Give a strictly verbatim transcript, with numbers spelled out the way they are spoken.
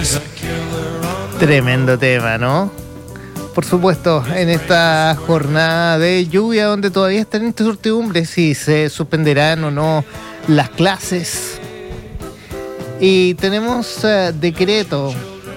Tremendo tema, ¿no? Por supuesto, en esta jornada de lluvia donde todavía están en incertidumbre si se suspenderán o no las clases. Y tenemos uh, decreto